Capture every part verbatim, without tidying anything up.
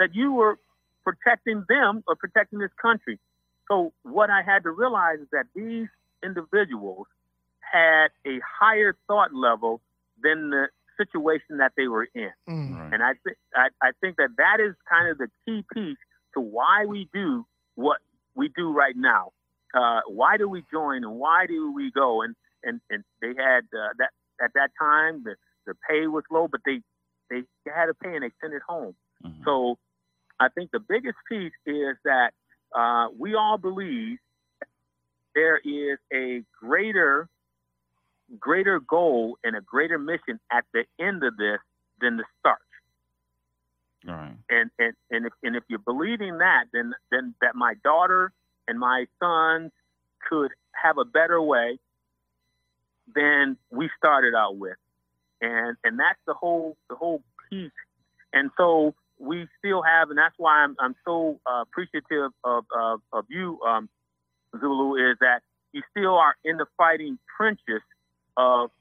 that you were protecting them or protecting this country. So what I had to realize is that these individuals had a higher thought level than the situation that they were in. Mm. Right. And I, th- I, I think that that is kind of the key piece to why we do what we do right now. Uh, why do we join and why do we go? And, and, and they had uh, that at that time, the, the pay was low, but they, they had to pay and they sent it home. Mm-hmm. So I think the biggest piece is that uh, we all believe there is a greater greater goal and a greater mission at the end of this than the start. All right. And and and if and if you're believing that, then then that my daughter and my sons could have a better way than we started out with. And and that's the whole the whole piece. And so we still have, and that's why I'm I'm so uh, appreciative of of, of you, um, Zulu, is that you still are in the fighting trenches of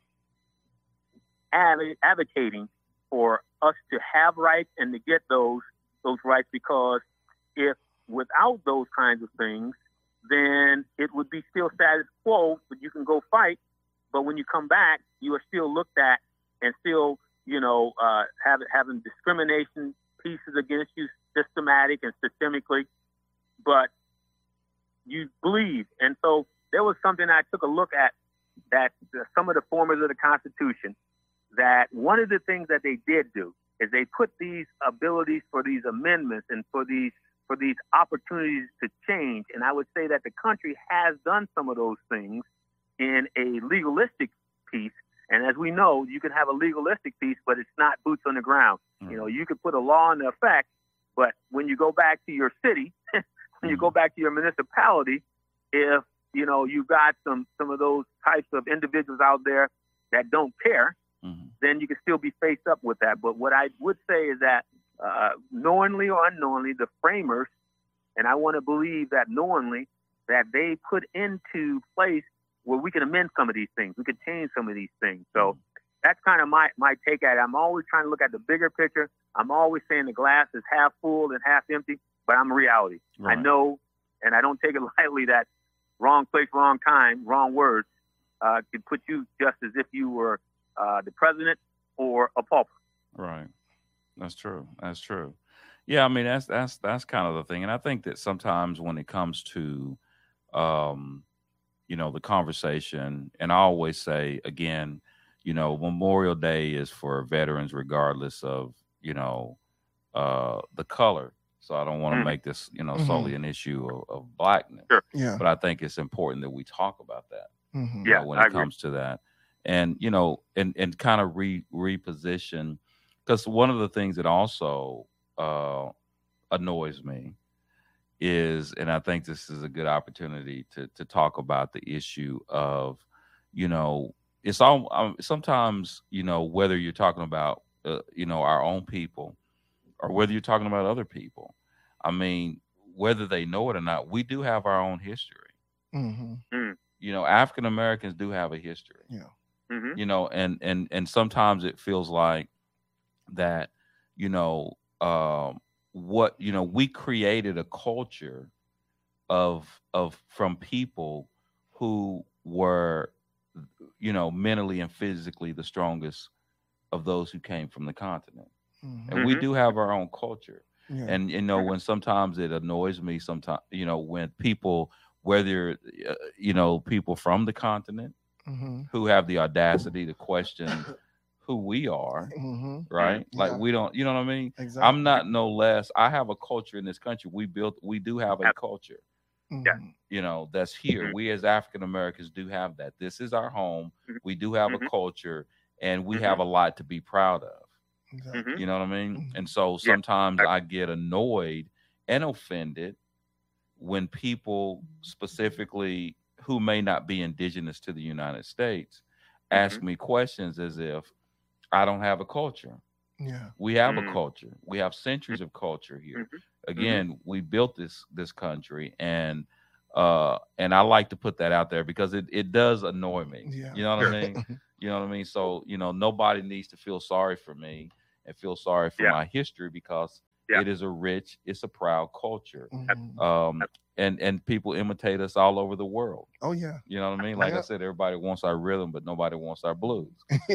advocating for us to have rights and to get those those rights, because if without those kinds of things, then it would be still status quo, but you can go fight, but when you come back, you are still looked at and still, you know, uh, have, having discrimination pieces against you, systematic and systemically, but you believe. And so there was something I took a look at, that uh, some of the formers of the Constitution, that one of the things that they did do is they put these abilities for these amendments and for these for these opportunities to change. And I would say that the country has done some of those things in a legalistic piece. And as we know, you can have a legalistic piece, but it's not boots on the ground. Mm-hmm. You know, you could put a law into effect, but when you go back to your city, when mm-hmm. you go back to your municipality, if you know, you've got some, some of those types of individuals out there that don't care, mm-hmm. then you can still be faced up with that. But what I would say is that uh, knowingly or unknowingly, the framers, and I want to believe that knowingly, that they put into place where we can amend some of these things. We could change some of these things. So mm-hmm. that's kind of my, my take at it. I'm always trying to look at the bigger picture. I'm always saying the glass is half full and half empty, but I'm a reality. Right. I know, and I don't take it lightly, that wrong place, wrong time, wrong words uh, could put you just as if you were uh, the president or a pauper. Right. That's true. That's true. Yeah, I mean, that's that's that's kind of the thing. And I think that sometimes when it comes to, um, you know, the conversation, and I always say, again, you know, Memorial Day is for veterans regardless of, you know, uh, the color. So I don't want to mm-hmm. make this, you know, mm-hmm. solely an issue of, of blackness. Sure. Yeah. But I think it's important that we talk about that. Mm-hmm. You yeah, know, when I it agree. comes to that. And, you know, and, and kind of re reposition, because one of the things that also uh, annoys me is, and I think this is a good opportunity to to talk about the issue of, you know, it's all um, sometimes, you know, whether you're talking about, uh, you know, our own people or whether you're talking about other people, I mean, whether they know it or not, we do have our own history. Mm-hmm. Mm. You know, African Americans do have a history. Yeah. Mm-hmm. You know, and and and sometimes it feels like that, you know, um, what you know, we created a culture of of from people who were, you know, mentally and physically the strongest of those who came from the continent. Mm-hmm. And we do have our own culture. Yeah. And, you know, when sometimes it annoys me, sometimes, you know, when people, whether, uh, you know, people from the continent mm-hmm. who have the audacity to question who we are, mm-hmm. right? Yeah. Like we don't, you know what I mean? Exactly. I'm not no less. I have a culture in this country. We built, we do have a culture, Mm-hmm. Yeah. you know, that's here. Mhm. We as African Americans do have that. This is our home. We do have Mhm. a culture, and we Mhm. have a lot to be proud of. Exactly. Mhm. You know what I mean? Mhm. And so Yeah. sometimes I get annoyed and offended when people specifically who may not be indigenous to the United States ask Mhm. me questions as if I don't have a culture. Yeah. We have Mm. a culture. We have centuries of culture here. Mhm. Again, we built this this country, and uh and I like to put that out there because it, it does annoy me. Yeah. You know what Sure. I mean? You know what I mean? So, you know, nobody needs to feel sorry for me and feel sorry for Yeah. my history, because Yeah. it is a rich, it's a proud culture. Mhm. Um, and and people imitate us all over the world. Oh yeah. You know what I mean? Like I Yep. said, everybody wants our rhythm, but nobody wants our blues.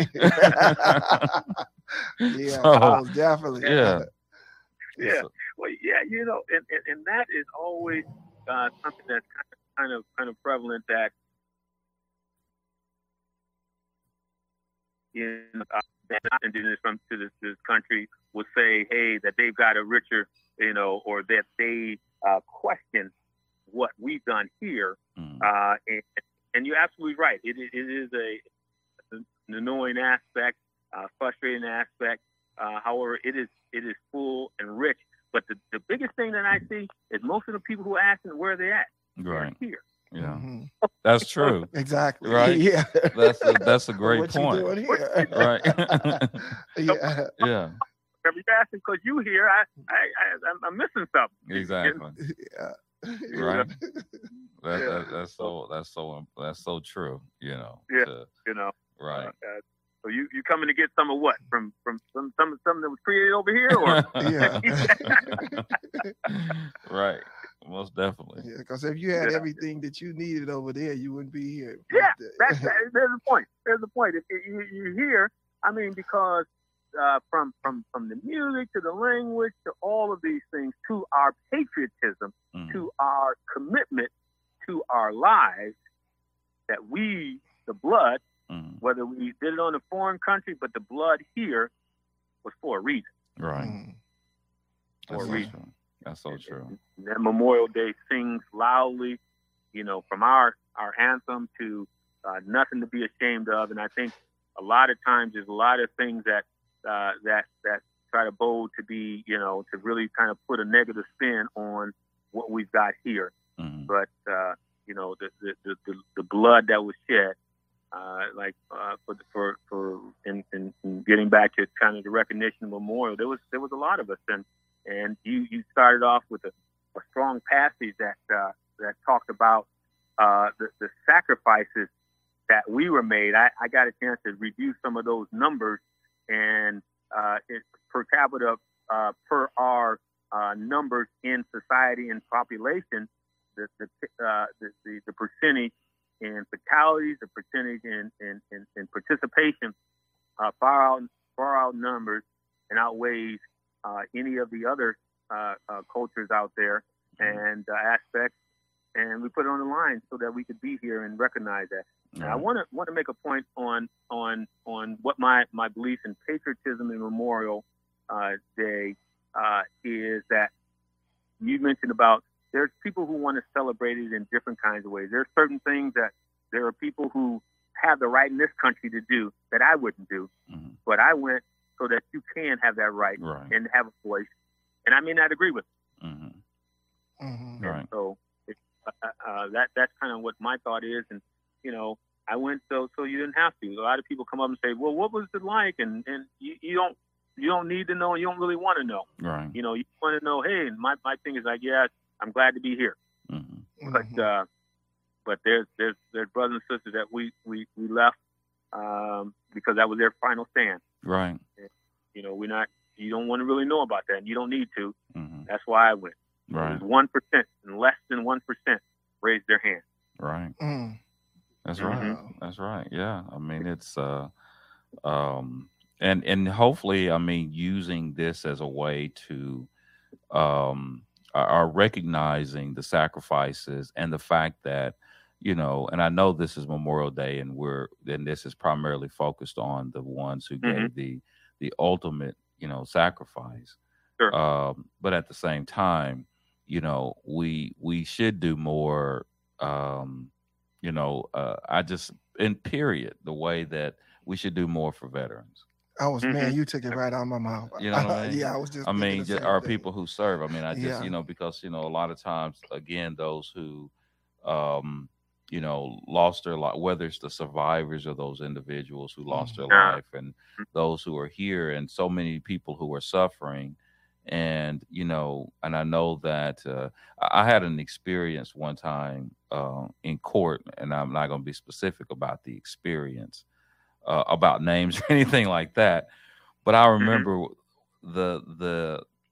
Yeah, So, most definitely. yeah. Yeah. So- Well, yeah, you know, and, and, and that is always uh, something that's kind of, kind of kind of prevalent that you know, uh, that not indigenous from to this, this country would say, hey, that they've got a richer, you know, or that they uh, question what we've done here. Mm. Uh, and, and you're absolutely right. It, it is a an annoying aspect, uh, frustrating aspect. Uh, however, it is it is full and rich. But the, the biggest thing that I see is most of the people who are asking where they're at, Right. they're here. Yeah. Mhm. That's true. Exactly. Right. Yeah. That's a, that's a great what point. you doing here? Right. Yeah. Yeah. If you're asking because you here, I, I, I, I'm- I'm missing something. Exactly. Yeah. Right. That, Yeah. that, that's so that's so that's so true. You know. Yeah. to- You know. right. Uh, so you you coming to get some of what from from some some something that was created over here, or Yeah. Right. Most definitely. Yeah, because if you had Yeah. everything that you needed over there, you wouldn't be here. Yeah, But, uh, that's that, there's the point. There's the point. If you, you, you hear, I mean, because uh, from from from the music to the language to all of these things, to our patriotism, Mm. to our commitment to our lives, that we, the blood, Mm. whether we did it on a foreign country, but the blood here was for a reason. Right. mm, That's For a so reason. true. That's so true. And that Memorial Day sings loudly, you know, from our our anthem to uh, nothing to be ashamed of. And I think a lot of times there's a lot of things that uh, that that try to bold to be, you know, to really kind of put a negative spin on what we've got here. Mm. But uh, you know, the the, the the the blood that was shed, uh, like uh, for for for in, in, in getting back to kind of the recognition memorial, there was there was a lot of us, and and you you started off with a, a strong passage that uh, that talked about uh, the the sacrifices that we were made. I, I got a chance to review some of those numbers, and uh, it, per capita uh, per our uh, numbers in society and population, the the, uh, the the the percentage in fatalities, the percentage in in, in, in participation, uh, far out far outnumbers and outweighs uh, any of the other uh, uh, cultures out there and uh, aspects. And we put it on the line so that we could be here and recognize that. And I want to want to make a point on on on what my my belief in patriotism and Memorial uh, Day uh, is that you mentioned about. There's people who want to celebrate it in different kinds of ways. There's certain things that there are people who have the right in this country to do that I wouldn't do, Mm-hmm. but I went so that you can have that right, Right. and have a voice. And I may not agree with Mm-hmm. mhm. it. Right. So it, uh, uh, that that's kind of what my thought is. And you know, I went so so you didn't have to. A lot of people come up and say, "Well, what was it like?" And and you, you don't you don't need to know. And you don't really want to know. Right. You know, you want to know. Hey, and my my thing is like, yeah, I'm glad to be here. Mm-hmm. But Mhm. uh, but there's there's there's brothers and sisters that we we we left um, because that was their final stand. Right. You know, we're not. You don't want to really know about that, and you don't need to. Mm-hmm. That's why I went. Right. One percent and less than one percent raised their hand. Right. Mm. That's Mhm. right. That's right. Yeah. I mean, it's uh, um, and and hopefully, I mean, using this as a way to um, are, are recognizing the sacrifices and the fact that you know, and I know this is Memorial Day, and we're and this is primarily focused on the ones who Mhm. gave the the ultimate, you know, sacrifice. Sure. Um, but at the same time, you know, we we should do more. Um, you know, uh, I just in period the way that we should do more for veterans. I was man, Mhm. you took it right out of my mouth. You know what I mean? Yeah, I was just. I thinking mean, the ju- same are thing. people who serve. I mean, I just, Yeah. you know, because, you know, a lot of times, again, those who, um, you know, lost their life, whether it's the survivors or those individuals who lost their Yeah. life, and those who are here, and so many people who are suffering. And, you know, and I know that uh, I I had an experience one time uh, in court, and I'm not going to be specific about the experience, uh, about names or anything like that. But I remember the the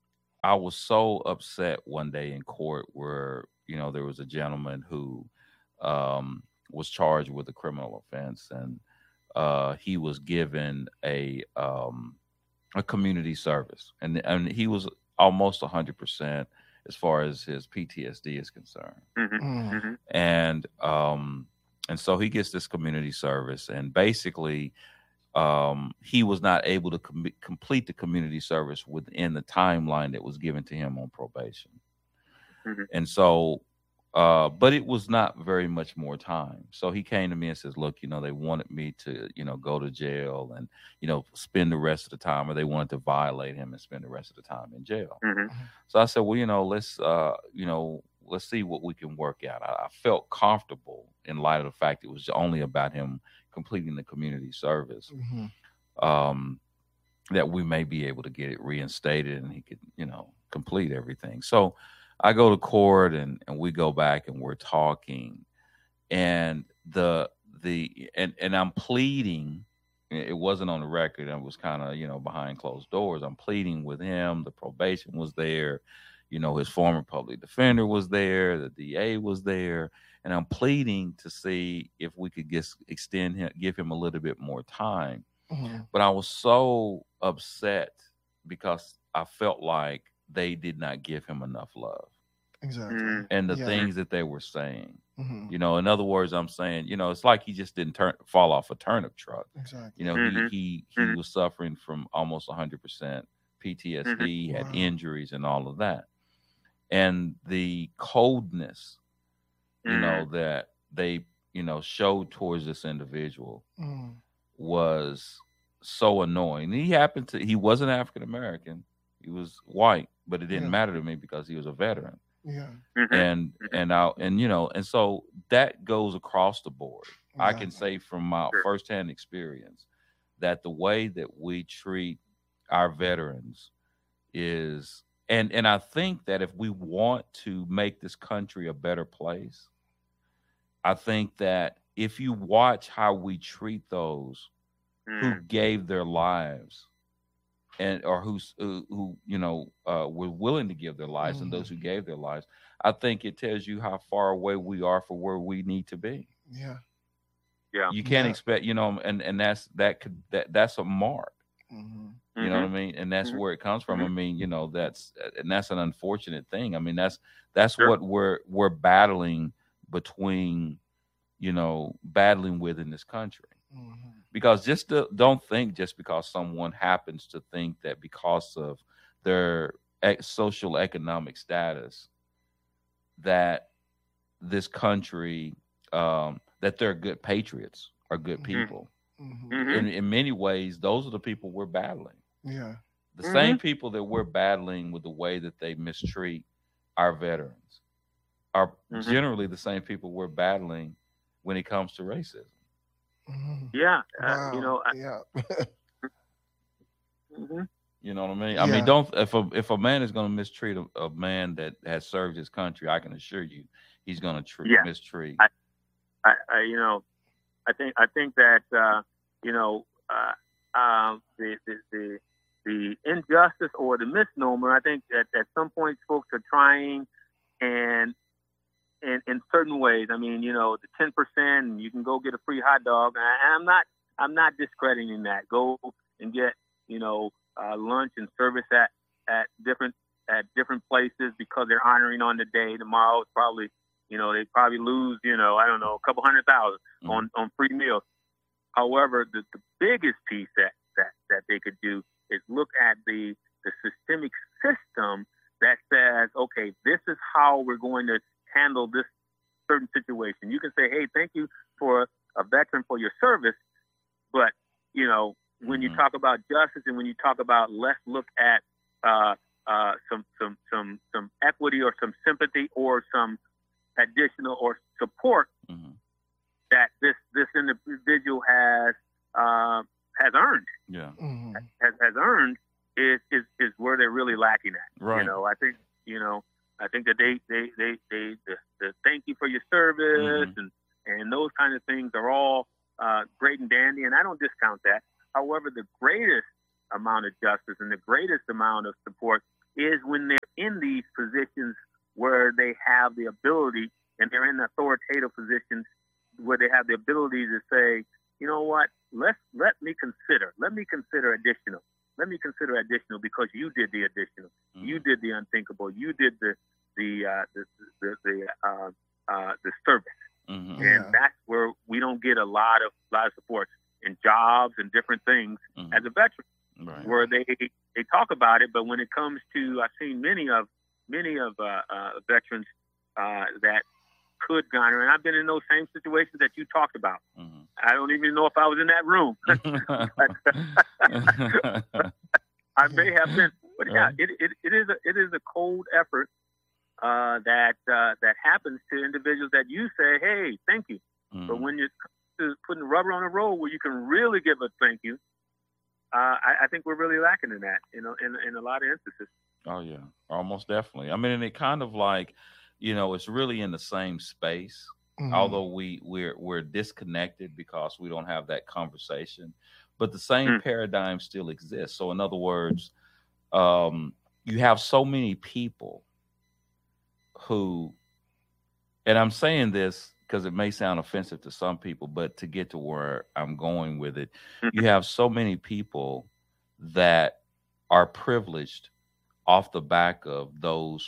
I was so upset one day in court where, you know, there was a gentleman who um, was charged with a criminal offense, and uh, he was given a um, a community service, and and he was almost one hundred percent as far as his P T S D is concerned. Mm-hmm. Mm. Mm-hmm. And um, and so he gets this community service, and basically um, he was not able to com- complete the community service within the timeline that was given to him on probation. Mhm. And so, uh, but it was not very much more time. So he came to me and says, look, you know, they wanted me to, you know, go to jail and, you know, spend the rest of the time, or they wanted to violate him and spend the rest of the time in jail. Mm-hmm. So I said, well, you know, let's, uh, you know, let's see what we can work out. I, I felt comfortable in light of the fact it was only about him completing the community service, Mhm. um, that we may be able to get it reinstated and he could, you know, complete everything. So I go to court and, and we go back and we're talking, and the, the, and, and I'm pleading. It wasn't on the record. It was kind of, you know, behind closed doors. I'm pleading with him. The probation was there. You know, his former public defender was there. The D A was there. And I'm pleading to see if we could get, extend him, give him a little bit more time. Mhm. But I was so upset because I felt like they did not give him enough love. Exactly. Mm. And the Yeah. things that they were saying, Mhm. you know, in other words, I'm saying, you know, it's like he just didn't turn fall off a turnip truck. Exactly. You know, Mhm. he he he Mhm. was suffering from almost one hundred percent P T S D, Mhm. had Wow. injuries and all of that. And the coldness, you know, that they, you know, showed towards this individual Mm. was so annoying. He happened to, he wasn't African American. He was white, but it didn't Yeah. matter to me because he was a veteran. Yeah. Mm-hmm. And, and I, and, you know, and so that goes across the board. I can Exactly. say from my Sure. firsthand experience that the way that we treat our veterans is, and, and I think that if we want to make this country a better place, I think that if you watch how we treat those who Mm. gave their lives and or who's who, who you know uh, were willing to give their lives, and those who gave their lives, I think it tells you how far away we are from where we need to be. Yeah. Yeah. You can't Yeah. expect, you know, and and that's that could that that's a mark. Mhm. You know what I Mhm. mean? And that's Mhm. where it comes from. I Mhm. mean, you know, that's and that's an unfortunate thing. I mean, that's that's Sure. what we're we're battling between, you know, battling with in this country. Mhm. Because just to, don't think just because someone happens to think that because of their ec- social economic status that this country um, that they're good patriots or good Mhm. people. Mhm. Mhm. In in many ways, those are the people we're battling. Yeah. The Mhm. same people that we're battling with the way that they mistreat our veterans are Mhm. generally the same people we're battling when it comes to racism. Mhm. Yeah. Uh, Wow. you know. I, Yeah. mhm. You know what I mean? I Yeah. mean, don't if a if a man is going to mistreat a, a man that has served his country, I can assure you, he's going to treat Yeah. mistreat. I, I, I, you know, I think I think that uh, you know uh, uh, the, the the the injustice or the misnomer. I think that at some point folks are trying, and in in certain ways. I mean, you know, the ten percent, you can go get a free hot dog. And I, I'm not I'm not discrediting that. Go and get, you know, uh, lunch and service at at different at different places because they're honoring on the day. Tomorrow it's probably, you know, they probably lose, you know, I don't know, a couple hundred thousand Mhm. on, on free meals. However, the, the biggest piece that, that, that they could do is look at the, the systemic system that says, okay, this is how we're going to handle this certain situation. You can say, hey, thank you for a veteran for your service. But, you know, when Mhm. you talk about justice and when you talk about let's look at uh, uh, some, some, some, some equity or some sympathy or some additional or support Mhm. that this this individual has uh, has earned Yeah. Mhm. has, has earned is, is is where they're really lacking at. Right. You know, I think you know I think that they they they, they the, the thank you for your service Mhm. and and those kind of things are all uh, great and dandy, and I don't discount that. However, the greatest amount of justice and the greatest amount of support is when they're in these positions where they have the ability and they're in authoritative positions where they have the ability to say, you know what, let's let me consider, let me consider additional. Let me consider additional because you did the additional. Mm-hmm. You did the unthinkable. You did the the uh, the the, the, uh, uh, the service. Mm-hmm. And yeah. that's where we don't get a lot of lot of support in jobs and different things mm-hmm. as a veteran, right. where they they talk about it, but when it comes to, I've seen many of many of uh, uh, veterans uh, that could garner, and I've been in those same situations that you talked about. Mm-hmm. I don't even know if I was in that room. I may have been, but yeah, it, it, it is a, it is a cold effort uh, that uh, that happens to individuals that you say, hey, thank you. Mm-hmm. But when you're putting rubber on the road where you can really give a thank you, uh, I, I think we're really lacking in that, you know, in, in a lot of instances. Oh, yeah, almost definitely. I mean, and it kind of like, you know, it's really in the same space. Mm-hmm. Although we we're we're disconnected because we don't have that conversation, but the same mm-hmm. paradigm still exists. So in other words, um, you have so many people who, and I'm saying this because it may sound offensive to some people, but to get to where I'm going with it, mm-hmm. you have so many people that are privileged off the back of those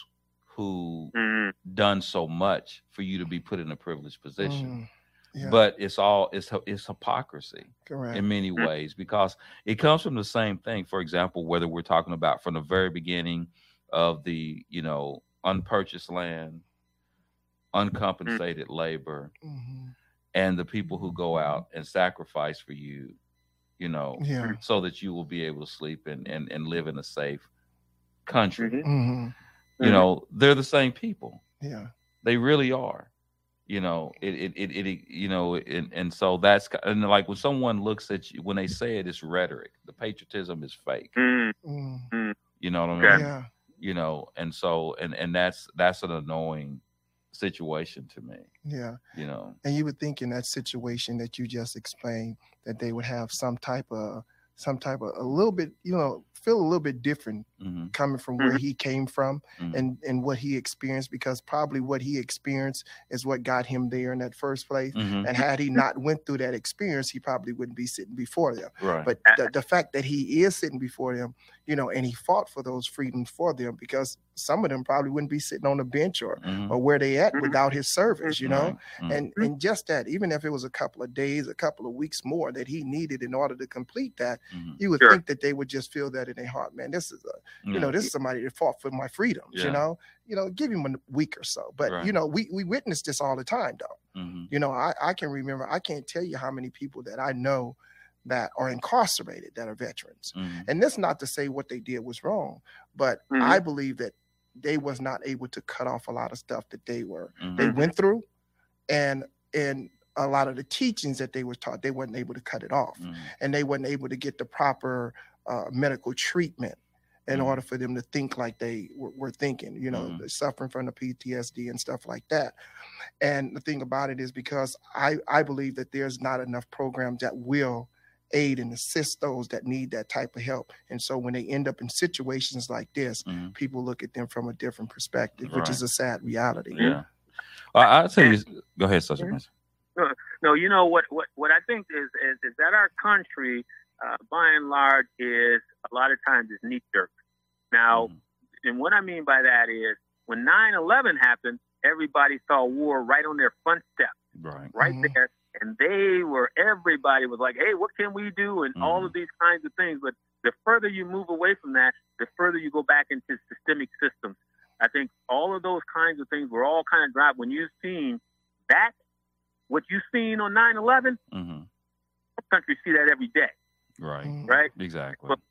who mm. done so much for you to be put in a privileged position. Mm. Yeah. But it's all, it's it's hypocrisy. Correct. In many mm. ways, because it comes from the same thing. For example, whether we're talking about from the very beginning of the, you know, unpurchased land, uncompensated mm. labor, mm-hmm. and the people who go out and sacrifice for you, you know, yeah. so that you will be able to sleep and, and, and live in a safe country. Mm-hmm. You know, they're the same people. Yeah, they really are. You know, it, it, it, it you know, and, and so that's, and like when someone looks at you, when they say it, it's rhetoric. The patriotism is fake. Mm-hmm. You know what I mean? Yeah. You know, and so, and, and that's, that's an annoying situation to me. Yeah. You know, and you would think in that situation that you just explained that they would have some type of, some type of a little bit, you know, feel a little bit different mm-hmm. coming from where he came from mm-hmm. and, and what he experienced, because probably what he experienced is what got him there in that first place. Mm-hmm. And had he not went through that experience, he probably wouldn't be sitting before them. Right. But the, the fact that he is sitting before them, you know, and he fought for those freedoms for them, because some of them probably wouldn't be sitting on a bench or, mm-hmm. or where they at without his service, you know, mm-hmm. and, and just that, even if it was a couple of days, a couple of weeks more that he needed in order to complete that, mm-hmm. you would sure. think that they would just feel that in their heart, man, this is a, you yeah. know, this is somebody that fought for my freedoms, yeah. you know, you know, give him a week or so. But, right. you know, we, we witness this all the time, though. Mm-hmm. You know, I, I can remember, I can't tell you how many people that I know that are incarcerated that are veterans. Mm-hmm. And that's not to say what they did was wrong, but mm-hmm. I believe that they was not able to cut off a lot of stuff that they were, mm-hmm. they went through, and, and a lot of the teachings that they were taught, they weren't able to cut it off, mm-hmm. and they weren't able to get the proper uh, medical treatment in mm-hmm. order for them to think like they were, were thinking, you know, mm-hmm. suffering from the P T S D and stuff like that. And the thing about it is, because I, I believe that there's not enough programs that will aid and assist those that need that type of help. And so when they end up in situations like this, mm-hmm. people look at them from a different perspective, right. which is a sad reality. Yeah. Well, I'll tell you, go ahead, Sergeant Mason. No, no, you know, what, what, what I think is, is, is that our country, uh, by and large, is a lot of times is knee jerk. Now, mm-hmm. and what I mean by that is when nine eleven happened, everybody saw war right on their front steps, right, right mm-hmm. there. And they were, everybody was like, hey, what can we do? And mm-hmm. all of these kinds of things. But the further you move away from that, the further you go back into systemic systems. I think all of those kinds of things were all kind of dropped. When you've seen that, what you've seen on nine eleven, mm-hmm. countries see that every day. Right. Right? Exactly. But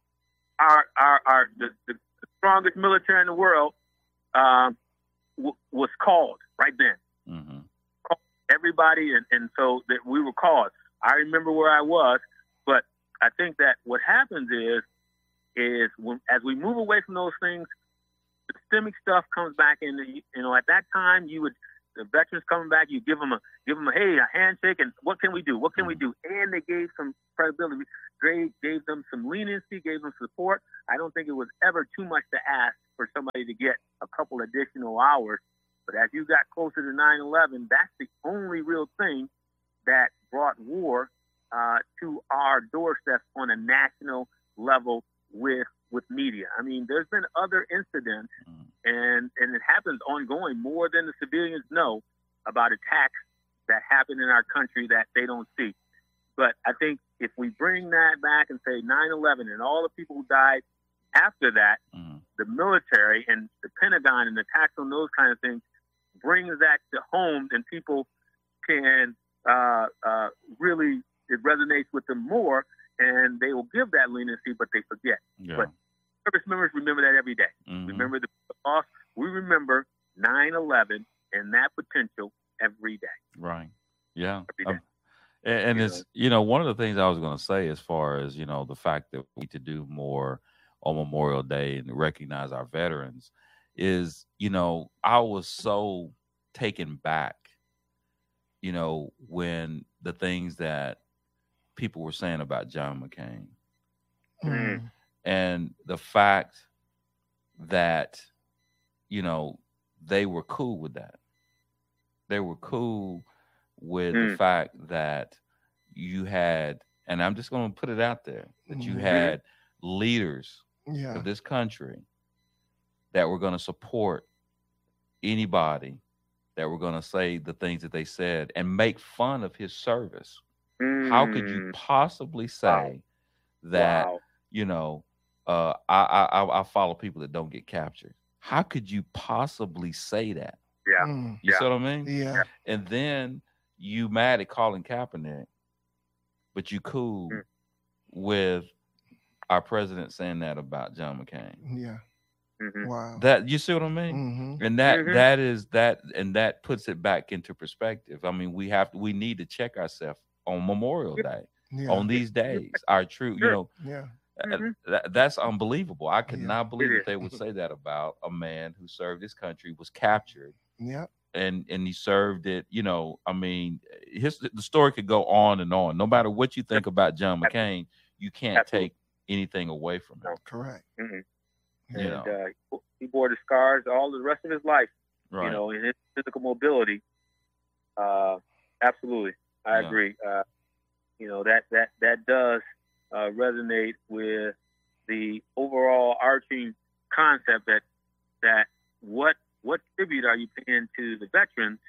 our, our, our, the, the strongest military in the world um, w- was called right then. Mm-hmm. Everybody, and, and so that we were called. I remember where I was, but I think that what happens is, is when, as we move away from those things, systemic stuff comes back in. The, you know, at that time, you would the veterans coming back, you give them a give them a hey a handshake and what can we do? What can we do? And they gave some credibility, gave, gave them some leniency, gave them support. I don't think it was ever too much to ask for somebody to get a couple additional hours. But as you got closer to nine eleven, that's the only real thing that brought war uh, to our doorstep on a national level with with media. I mean, there's been other incidents, and, and it happens ongoing more than the civilians know about attacks that happen in our country that they don't see. But I think if we bring that back and say nine eleven and all the people who died after that, mm-hmm. the military and the Pentagon and attacks on those kind of things brings that to home, and people can uh, uh, really, it resonates with them more, and they will give that leniency, but they forget. Yeah. But service members remember that every day. Mm-hmm. Remember the loss. We remember nine eleven and that potential every day. Right. Yeah. Every day. Um, and and you it's, know. you know, one of the things I was going to say as far as, you know, the fact that we need to do more on Memorial Day and recognize our veterans is, you know, I was so taken back, you know, when the things that people were saying about John McCain. Mm-hmm. And the fact that, you know, they were cool with that. They were cool with mm. the fact that you had, and I'm just going to put it out there, that you had leaders yeah. of this country that were going to support anybody that were going to say the things that they said and make fun of his service. Mm. How could you possibly say wow. that, wow. you know, uh, I, I I follow people that don't get captured? How could you possibly say that? Yeah. You yeah. see what I mean? Yeah. And then you mad at Colin Kaepernick, but you cool mm. with our president saying that about John McCain. Yeah. Mm-hmm. Wow. That, you see what I mean? Mm-hmm. And that mm-hmm. that is that, and that puts it back into perspective. I mean, we have we need to check ourselves on Memorial Day, yeah. on these days. Our true, you know, yeah. Mm-hmm. That, that's unbelievable. I could yeah. not believe that they would say that about a man who served his country, was captured, yeah, and and he served it. You know, I mean, his the story could go on and on. No matter what you think about John McCain, you can't Absolutely. take anything away from him. Correct. Mm-hmm. You and know. Uh, he bore the scars all the rest of his life. Right. You know, in his physical mobility. Uh, absolutely, I yeah. agree. Uh, you know that that that does. Uh, resonate with the overall arching concept that that what what tribute are you paying to the veterans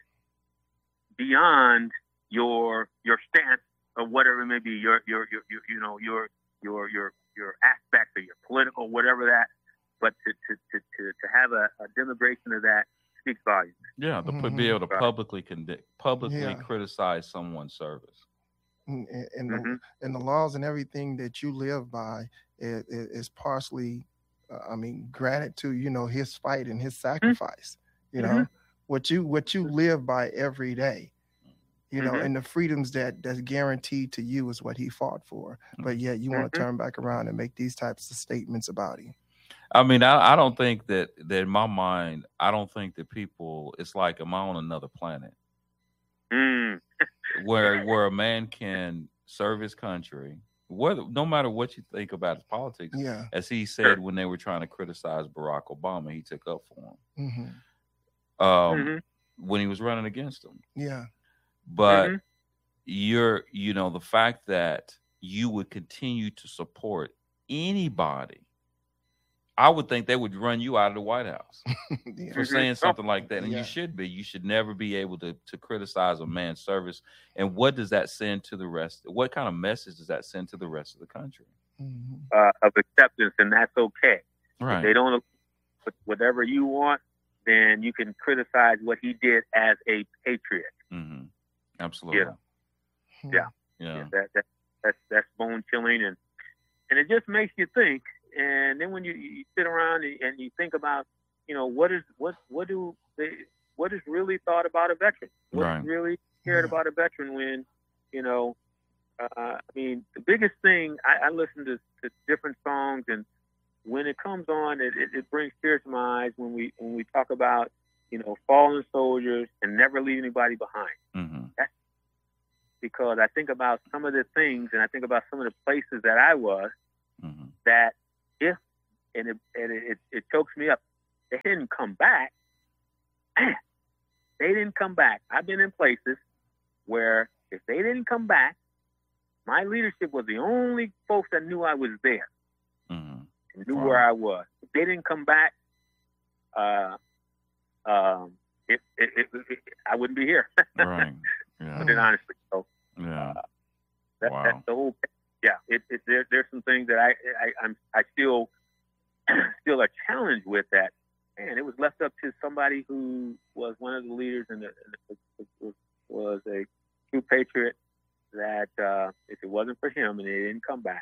beyond your your stance or whatever it may be, your your your, your you know your your your your aspect or your political whatever that, but to to to to, to have a, a demonstration of that speaks volumes. Yeah, to mm-hmm. be able to publicly condi- publicly yeah. criticize someone's service. And, and, mm-hmm. the, and the laws and everything that you live by is, is partially, uh, I mean, granted to, you know, his fight and his sacrifice, mm-hmm. you know, mm-hmm. what you what you live by every day, you know, mm-hmm. and the freedoms that that's guaranteed to you is what he fought for. But yet you mm-hmm. want to turn back around and make these types of statements about him. I mean, I, I don't think that, that in my mind, I don't think that people, it's like, am I on another planet? Mm. where where a man can serve his country, whether no matter what you think about his politics, yeah. as he said when they were trying to criticize Barack Obama, he took up for him. Mm-hmm. Um, mm-hmm. when he was running against him. Yeah. But mm-hmm. you're, you know, the fact that you would continue to support anybody, I would think they would run you out of the White House yeah. for saying something like that. And yeah. you should be. You should never be able to, to criticize a man's service. And what does that send to the rest? What kind of message does that send to the rest of the country? Mm-hmm. Uh, of acceptance, and that's okay. Right. If they don't put whatever you want, then you can criticize what he did as a patriot. Mm-hmm. Absolutely. Yeah. Hmm. Yeah. Yeah. yeah. That, that, that's, that's bone chilling. And, and it just makes you think. And then when you, you sit around and, and you think about, you know, what is what what do they what is really thought about a veteran? What's right. really cared yeah. about a veteran when, you know, uh, I mean, the biggest thing I, I listen to, to different songs, and when it comes on, it, it, it brings tears to my eyes when we when we talk about you know, fallen soldiers and never leave anybody behind. Mm-hmm. That's because I think about some of the things, and I think about some of the places that I was, mm-hmm. that if, and it, and it, it, it chokes me up, they didn't come back. They didn't come back. I've been in places where if they didn't come back, my leadership was the only folks that knew I was there, mm-hmm. and knew wow. where I was. If they didn't come back, uh, um, it, it, it, it, I wouldn't be here. Right. Yeah. But then honestly, so yeah, uh, that, wow. that's the whole. Yeah, it, it, there, there's some things that I, I I'm I still still are challenged with that. And it was left up to somebody who was one of the leaders and was, was a true patriot. That uh, if it wasn't for him and they didn't come back,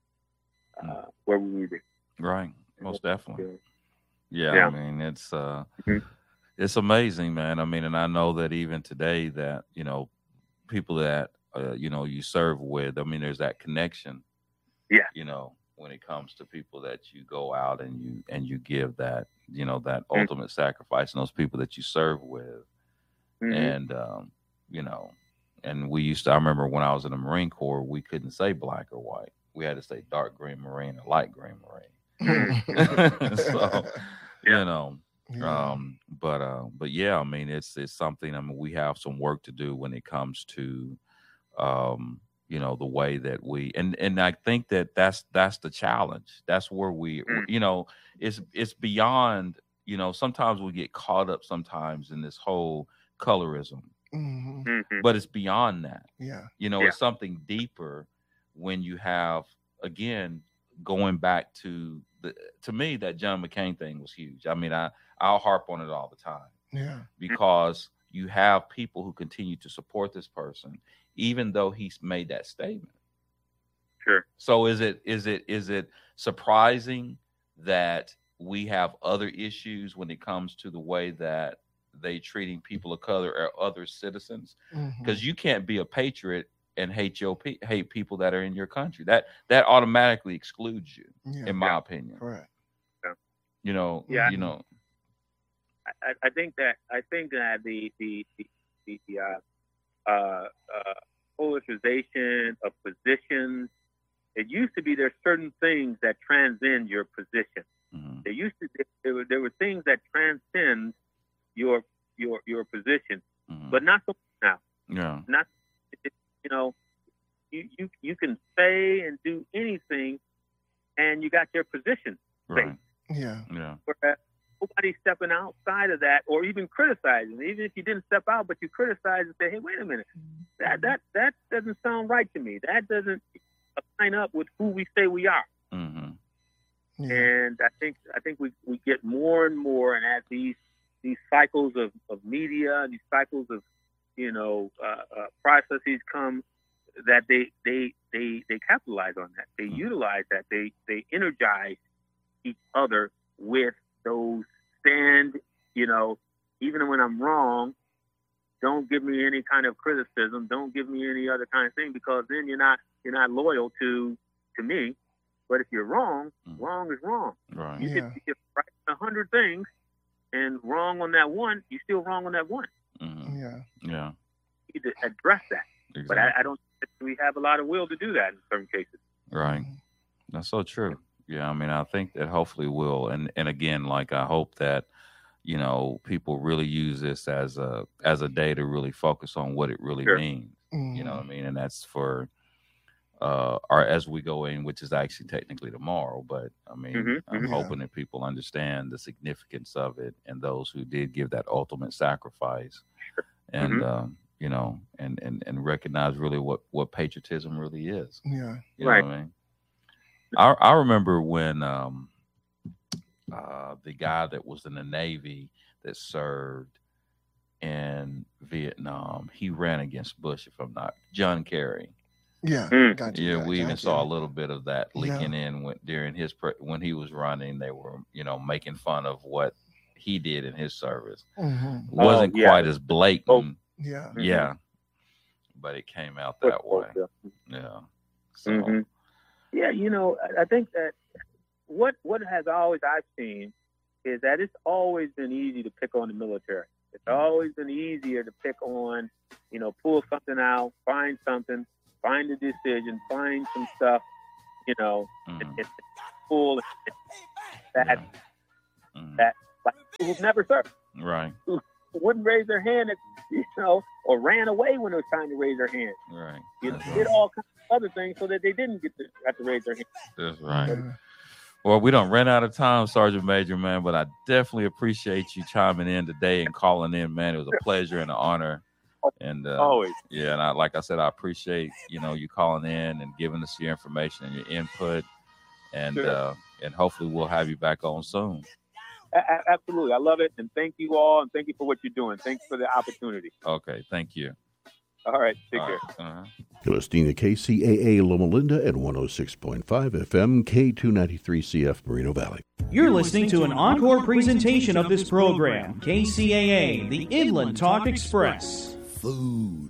uh, mm. where would we be? Right, most definitely. Yeah, yeah. I mean it's uh, mm-hmm. it's amazing, man. I mean, and I know that even today, that you know, people that uh, you know you serve with. I mean, there's that connection. Yeah. You know, when it comes to people that you go out and you and you give that, you know, that mm-hmm. ultimate sacrifice, and those people that you serve with, mm-hmm. and um, you know, and we used to. I remember when I was in the Marine Corps, we couldn't say black or white. We had to say dark green Marine or light green Marine. So, yeah. you know, yeah. um, but uh, but yeah, I mean, it's it's something. I mean, we have some work to do when it comes to. Um, you know, the way that we, and, and I think that that's, that's the challenge. That's where we, mm. you know, it's, it's beyond, you know, sometimes we get caught up sometimes in this whole colorism, mm-hmm. Mm-hmm. but it's beyond that. Yeah. You know, yeah. it's something deeper when you have, again, going back to the, to me, that John McCain thing was huge. I mean, I, I'll harp on it all the time. Yeah. Because you have people who continue to support this person, even though he's made that statement. Sure. So is it is it is it surprising that we have other issues when it comes to the way that they treating people of color or other citizens? Because mm-hmm. you can't be a patriot and hate your hate people that are in your country. That that automatically excludes you, yeah. in my yeah. opinion. Correct. Yeah. You know. Yeah. You know. I, I think that I think that the the the, the uh, uh, uh, politicization of positions. It used to be there's certain things that transcend your position. Mm-hmm. There used to there were there were things that transcend your your your position, mm-hmm. but not so much now. Yeah. Not you know you you you can say and do anything, and you got your position. Right. Yeah. Yeah. Whereas nobody's stepping outside of that, or even criticizing. Even if you didn't step out, but you criticize and say, "Hey, wait a minute, that that that doesn't sound right to me. That doesn't line up with who we say we are." Mm-hmm. Yeah. And I think I think we, we get more and more, and as these these cycles of, of media, these cycles of you know uh, uh, processes come, that they they they they capitalize on that. They mm-hmm. utilize that. They they energize each other with those stand, you know, even when I'm wrong, don't give me any kind of criticism. Don't give me any other kind of thing, because then you're not you're not loyal to to me. But if you're wrong, mm. wrong is wrong. Right. You yeah. could be right in a hundred things and wrong on that one. You're still wrong on that one. Mm-hmm. Yeah. Yeah. You need to address that. Exactly. But I, I don't think we have a lot of will to do that in certain cases. Right. That's so true. Yeah, I mean, I think that hopefully will, and and again, like I hope that you know people really use this as a as a day to really focus on what it really sure. means. Mm-hmm. You know what I mean? And that's for uh, our as we go in, which is actually technically tomorrow. But I mean, mm-hmm. I'm mm-hmm. hoping that people understand the significance of it, and those who did give that ultimate sacrifice, and mm-hmm. um, you know, and and and recognize really what what patriotism really is. Yeah, you right. know what I mean? I, I remember when um, uh, the guy that was in the Navy that served in Vietnam, he ran against Bush, if I'm not, John Kerry. Yeah, mm. gotcha, yeah. gotcha, We even gotcha. saw a little bit of that leaking yeah. in when, during his pre- when he was running. They were, you know, making fun of what he did in his service. Mm-hmm. Wasn't oh, yeah. quite as blatant. Oh. Yeah, yeah, but it came out that oh, way. yeah. Yeah. So. Mm-hmm. Yeah, you know, I think that what what has always I've seen is that it's always been easy to pick on the military. It's always been easier to pick on, you know, pull something out, find something, find a decision, find some stuff, you know, mm. and, and pull that, yeah. mm. that, like, people who've never served. Right. Who wouldn't raise their hand, if, you know, or ran away when it was time to raise their hand. Right. You know, did all kinds of other things so that they didn't get to have to raise their hand. That's right. Well, we don't run out of time, Sergeant Major, man, but I definitely appreciate you chiming in today and calling in, man. It was a pleasure and an honor. And uh, always. Yeah, and I, like I said, I appreciate, you know, you calling in and giving us your information and your input. And sure. uh, and hopefully we'll have you back on soon. A- absolutely. I love it. And thank you all. And thank you for what you're doing. Thanks for the opportunity. Okay. Thank you. All right. Take all care. Right. Uh-huh. You're listening to K C A A Loma Linda at one oh six point five F M, K two ninety-three C F Moreno Valley. You're listening to an encore presentation of this program, K C A A, the Inland Talk Express. Food,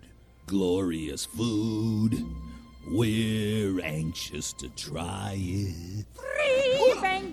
glorious food. We're anxious to try it.